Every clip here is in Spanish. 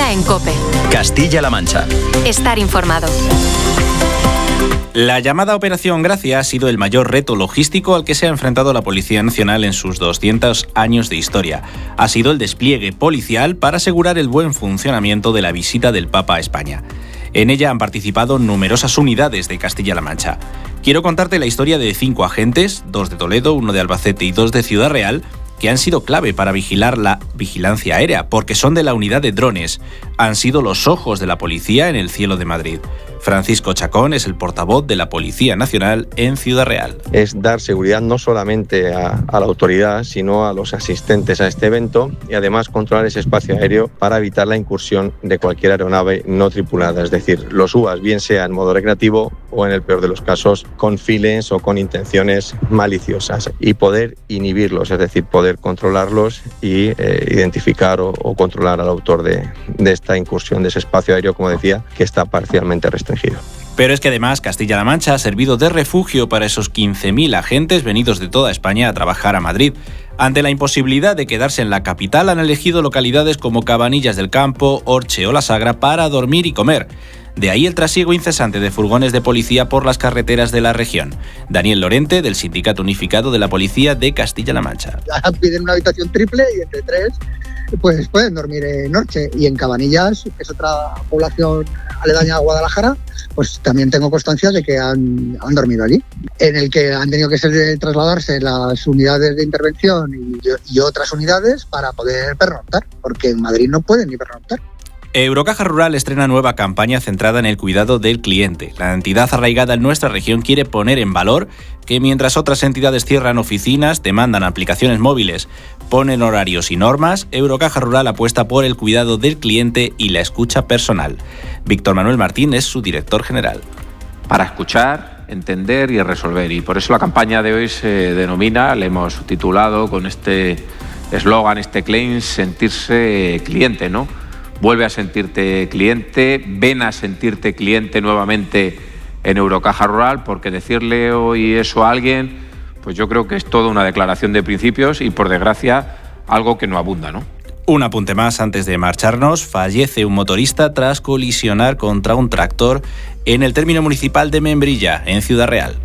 Ahora en COPE. Castilla-La Mancha. Estar informado. La llamada Operación Gracia ha sido el mayor reto logístico al que se ha enfrentado la Policía Nacional en sus 200 años de historia. Ha sido el despliegue policial para asegurar el buen funcionamiento de la visita del Papa a España. En ella han participado numerosas unidades de Castilla-La Mancha. Quiero contarte la historia de 5 agentes, 2 de Toledo, 1 de Albacete y 2 de Ciudad Real, que han sido clave para vigilar la vigilancia aérea, porque son de la unidad de drones. Han sido los ojos de la policía en el cielo de Madrid. Francisco Chacón es el portavoz de la Policía Nacional en Ciudad Real. Es dar seguridad no solamente a la autoridad, sino a los asistentes a este evento y además controlar ese espacio aéreo para evitar la incursión de cualquier aeronave no tripulada, es decir, los UAS, bien sea en modo recreativo o en el peor de los casos con fines o con intenciones maliciosas, y poder inhibirlos, es decir, poder controlarlos y identificar o controlar al autor de esta incursión de ese espacio aéreo, como decía, que está parcialmente restringido. Pero es que además Castilla-La Mancha ha servido de refugio para esos 15.000 agentes venidos de toda España a trabajar a Madrid. Ante la imposibilidad de quedarse en la capital, han elegido localidades como Cabanillas del Campo, Orche o La Sagra para dormir y comer. De ahí el trasiego incesante de furgones de policía por las carreteras de la región. Daniel Lorente, del Sindicato Unificado de la Policía de Castilla-La Mancha. Piden una habitación triple y entre 3 pues pueden dormir en Orche, y en Cabanillas, que es otra población aledaña a Guadalajara, pues también tengo constancia de que han dormido allí, en el que han tenido que trasladarse las unidades de intervención y otras unidades para poder pernoctar, porque en Madrid no pueden ni pernoctar. Eurocaja Rural estrena nueva campaña centrada en el cuidado del cliente. La entidad arraigada en nuestra región quiere poner en valor que mientras otras entidades cierran oficinas, demandan aplicaciones móviles, ponen horarios y normas, Eurocaja Rural apuesta por el cuidado del cliente y la escucha personal. Víctor Manuel Martín es su director general. Para escuchar, entender y resolver. Y por eso la campaña de hoy se denomina, le hemos titulado con este eslogan, este claim, sentirse cliente, ¿no? Vuelve a sentirte cliente, ven a sentirte cliente nuevamente en Eurocaja Rural, porque decirle hoy eso a alguien, pues yo creo que es toda una declaración de principios y, por desgracia, algo que no abunda, ¿no? Un apunte más antes de marcharnos. Fallece un motorista tras colisionar contra un tractor en el término municipal de Membrilla, en Ciudad Real.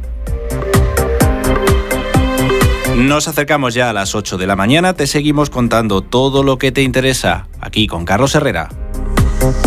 Nos acercamos ya a las 8 de la mañana, te seguimos contando todo lo que te interesa, aquí con Carlos Herrera.